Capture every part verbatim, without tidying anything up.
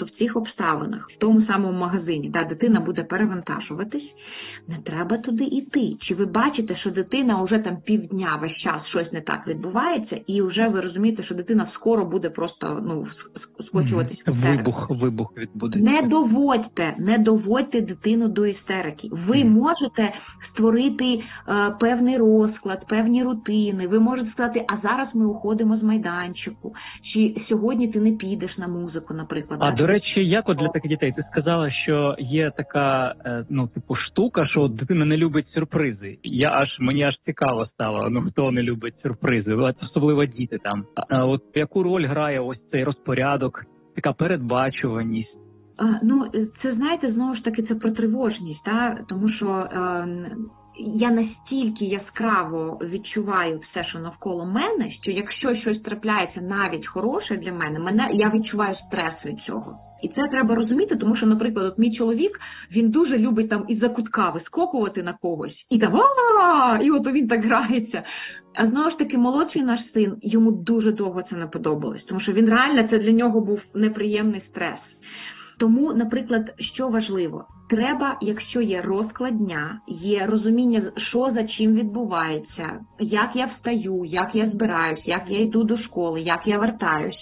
що в цих обставинах, в тому самому магазині, да, дитина буде перевантажуватись, не треба туди йти. Чи ви бачите, що дитина вже там півдня весь час щось не так відбувається, і вже ви розумієте, що дитина скоро буде просто, ну, скочуватись в істерику. Вибух, вибух відбудеться. Не доводьте, не доводьте дитину до істерики. Ви mm. можете створити е, певний розклад, певні рутини. Ви можете сказати, а зараз ми уходимо з майданчику. Чи сьогодні ти не підеш на музику, наприклад. А, да? до речі, як от для таких дітей? Ти сказала, що є така, ну, типу, штука, що дитина не любить сюрпризи. Я аж, мені аж цікаво стало, ну, хто не любить сюрпризи, особливо діти там. А от яку роль грає ось цей розпорядок, така передбачуваність? А, ну, це, знаєте, знову ж таки, це про тривожність, та? Тому що е, я настільки яскраво відчуваю все, що навколо мене, що якщо щось трапляється навіть хороше для мене, мене я відчуваю стрес від цього. І це треба розуміти, тому що, наприклад, от мій чоловік, він дуже любить там із-за кутка вискокувати на когось, і там, а і от він так грається. А знову ж таки, молодший наш син, йому дуже довго це не подобалось, тому що він реально, це для нього був неприємний стрес. Тому, наприклад, що важливо? Треба, якщо є розклад дня, є розуміння, що за чим відбувається, як я встаю, як я збираюсь, як я йду до школи, як я вертаюсь.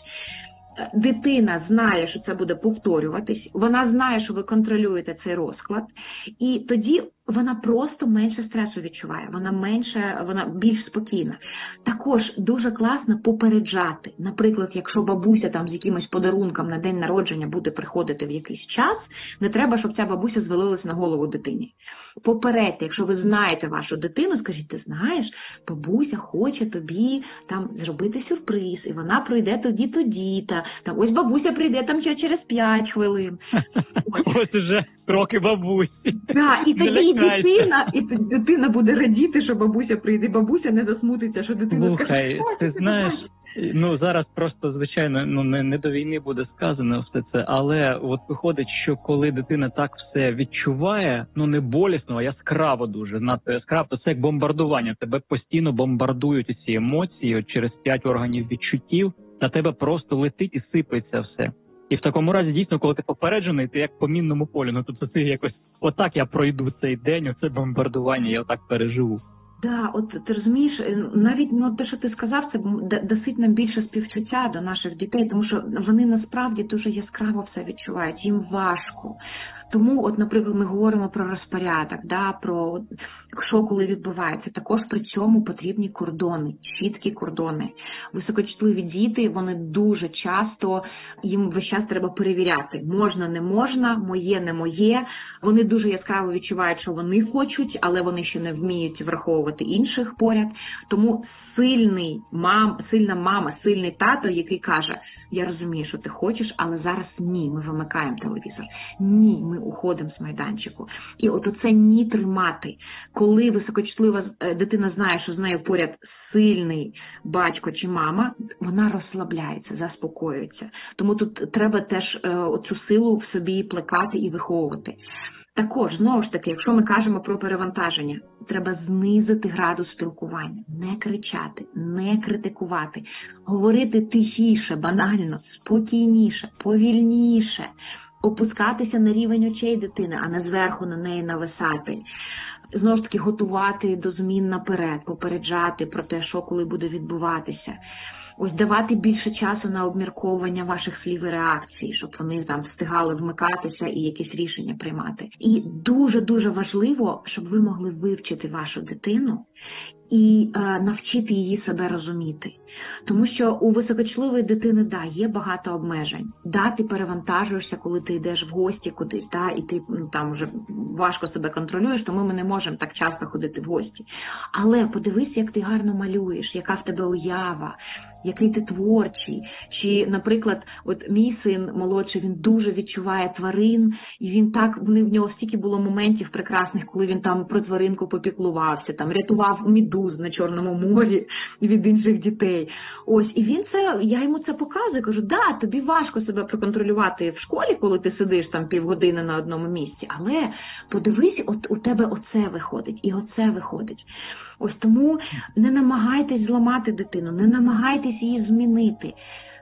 Дитина знає, що це буде повторюватись, вона знає, що ви контролюєте цей розклад, і тоді вона просто менше стресу відчуває, вона менше, вона більш спокійна. Також дуже класно попереджати. Наприклад, якщо бабуся там з якимось подарунком на день народження буде приходити в якийсь час, не треба, щоб ця бабуся звалилась на голову дитині. Попередьте, якщо ви знаєте вашу дитину, скажіть, ти знаєш, бабуся хоче тобі там зробити сюрприз, і вона прийде тоді-тоді, та там ось бабуся прийде там через п'ять хвилин. Ось уже кроки бабусі. Так, і тоді і дитина, і дитина буде радіти, що бабуся прийде, бабуся не засмутиться, що дитина скаже, що ти знаєш, ну зараз просто, звичайно, ну не, не до війни буде сказано все це, але от виходить, що коли дитина так все відчуває, ну не болісно, а яскраво дуже, надто яскраво, то це як бомбардування, тебе постійно бомбардують ці емоції от через п'ять органів відчуттів, на тебе просто летить і сипеться все. І в такому разі, дійсно, коли ти попереджений, ти як по мінному полю, ну тобто ти якось, отак я пройду цей день, оце бомбардування, я отак переживу. Да, от ти розумієш, навіть ну, те, що ти сказав, це досить нам більше співчуття до наших дітей, тому що вони насправді дуже яскраво все відчувають, їм важко. Тому, от, наприклад, ми говоримо про розпорядок, да, про що коли відбувається. Також при цьому потрібні кордони, чіткі кордони. Високочутливі діти, вони дуже часто, їм весь час треба перевіряти. Можна, не можна, моє, не моє. Вони дуже яскраво відчувають, що вони хочуть, але вони ще не вміють враховувати інших поряд. Тому сильний мам, сильна мама, сильний тато, який каже, я розумію, що ти хочеш, але зараз ні, ми вимикаємо телевізор. Ні, ми уходимо з майданчику. І от оце ні тримати. Коли високочутлива дитина знає, що з нею поряд сильний батько чи мама, вона розслабляється, заспокоюється. Тому тут треба теж оцю силу в собі плекати і виховувати. Також, знову ж таки, якщо ми кажемо про перевантаження, треба знизити градус спілкування, не кричати, не критикувати, говорити тихіше, банально, спокійніше, повільніше, опускатися на рівень очей дитини, а не зверху на неї нависати. Знову ж таки, готувати до змін наперед, попереджати про те, що коли буде відбуватися. Ось давати більше часу на обмірковування ваших слів і реакцій, щоб вони там встигали вмикатися і якісь рішення приймати. І дуже-дуже важливо, щоб ви могли вивчити вашу дитину і е, навчити її себе розуміти. Тому що у високочутливої дитини, да, є багато обмежень. Да, ти перевантажуєшся, коли ти йдеш в гості кудись, да, і ти ну, там вже важко себе контролюєш, тому ми не можемо так часто ходити в гості. Але подивись, як ти гарно малюєш, яка в тебе уява, який ти творчий. Чи, наприклад, от мій син молодший, він дуже відчуває тварин, і він так, в нього стільки було моментів прекрасних, коли він там про тваринку попіклувався, там рятував медуз на Чорному морі від інших дітей. Ось, і він це, я йому це показую, кажу, да, тобі важко себе проконтролювати в школі, коли ти сидиш там півгодини на одному місці, але подивись, от у тебе оце виходить, і оце виходить. Ось тому не намагайтесь зламати дитину, не намагайтесь її змінити.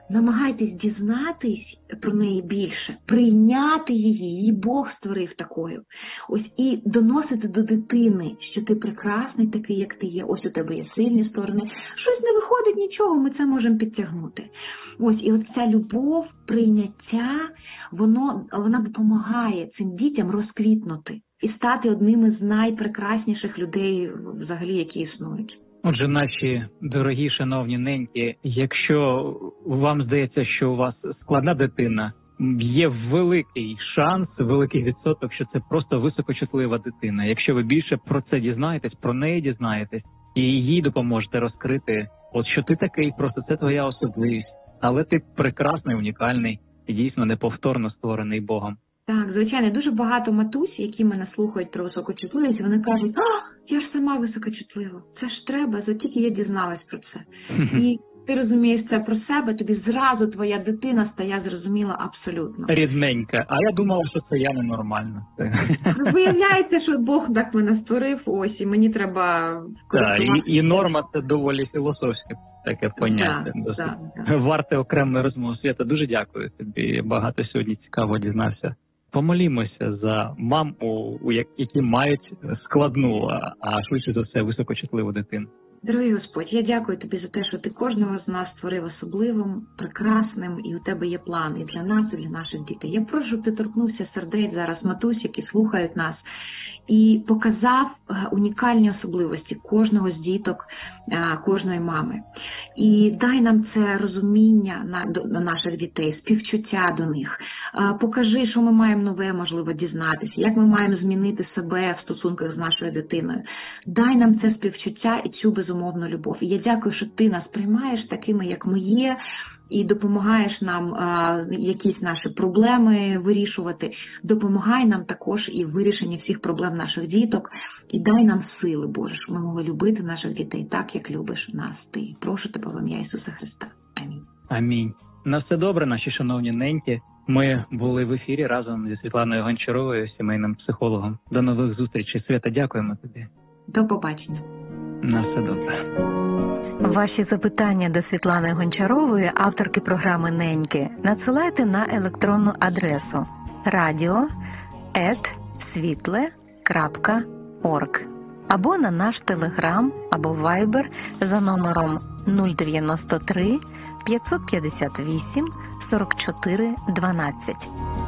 намагайтесь дізнатись про неї більше, прийняти її, її Бог створив такою. Ось і доносити до дитини, що ти прекрасний такий, як ти є, ось у тебе є сильні сторони. Щось не виходить, нічого, ми це можемо підтягнути. Ось, і от ця любов, прийняття, воно, вона допомагає цим дітям розквітнути і стати одним із найпрекрасніших людей взагалі, які існують. Отже, наші дорогі, шановні неньки, якщо вам здається, що у вас складна дитина, є великий шанс, великий відсоток, що це просто високочутлива дитина. Якщо ви більше про це дізнаєтесь, про неї дізнаєтесь, і їй допоможете розкрити, от що ти такий, просто це твоя особливість, але ти прекрасний, унікальний і дійсно неповторно створений Богом. Так, звичайно, дуже багато матусь, які мене слухають про високочутливість, вони кажуть, а, я ж сама високочутлива, це ж треба, за тільки я дізналась про це. І ти розумієш це про себе, тобі зразу твоя дитина стає зрозуміла абсолютно. Рідненька, а я думала, що це я ненормальна. Виявляється, що Бог так мене створив, ось, і мені треба... Так, і, і норма – це доволі філософське таке поняття. Да, да, да. Варте окремої розмови. Свята, дуже дякую тобі, багато сьогодні цікаво дізнався. Помолімося за мам, у які мають складну, а швидше за все високочутливу дитину. Дорогий Господь, я дякую тобі за те, що ти кожного з нас створив особливим, прекрасним, і у тебе є план і для нас, і для наших дітей. Я прошу, щоб ти торкнувся сердець зараз матусь, які слухають нас, і показав унікальні особливості кожного з діток, кожної мами. І дай нам це розуміння на, до, на наших дітей, співчуття до них. Покажи, що ми маємо нове, можливо, дізнатися, як ми маємо змінити себе в стосунках з нашою дитиною. Дай нам це співчуття і цю безумовну любов. І я дякую, що ти нас приймаєш такими, як ми є, і допомагаєш нам а, якісь наші проблеми вирішувати. Допомагай нам також і в вирішенні всіх проблем наших діток. І дай нам сили, Боже, щоб ми могли любити наших дітей так, як любиш нас ти. Прошу тебе в ім'я Ісуса Христа. Амінь. Амінь. На все добре, наші шановні неньки. Ми були в ефірі разом зі Світланою Гончаровою, сімейним психологом. До нових зустрічей. Свята, дякуємо тобі. До побачення. На все добре. Ваші запитання до Світлани Гончарової, авторки програми «Неньки», надсилайте на електронну адресу радіо ет світле крапка орг або на наш телеграм або вайбер за номером нуль дев'яносто три п'ятсот п'ятдесят вісім сорок чотири дванадцять.